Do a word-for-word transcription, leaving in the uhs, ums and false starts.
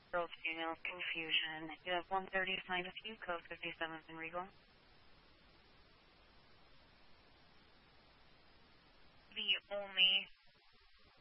Girls, females, confusion. You have one thirty assigned with you, code fifty-seventh in Regal. The only